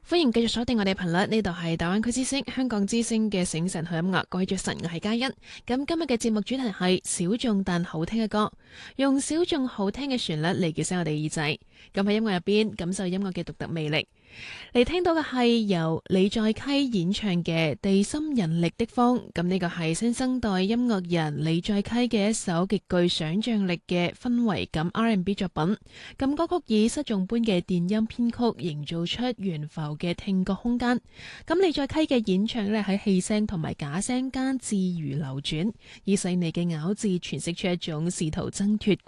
歡迎繼續鎖定我哋頻率，呢度係大灣區之聲、香港之聲嘅醒神好音樂。各位早晨，我係嘉欣。咁今日嘅節目主題係小眾但好聽嘅歌，用小眾好聽嘅旋律嚟叫醒我哋耳仔。咁喺音樂入邊感受音樂嘅獨特魅力。嚟聽到嘅係由李在溪演唱嘅《地心引力的風》，咁呢個係新生代音樂人李在溪嘅一首極具想象力嘅氛圍感 R&B 作品。咁歌曲以失重般嘅電音編曲，營造出懸浮嘅聽覺空間。咁李在溪嘅演唱呢，喺氣聲同埋假聲間自如流轉，以細膩嘅咬字詮釋出一種試圖掙脫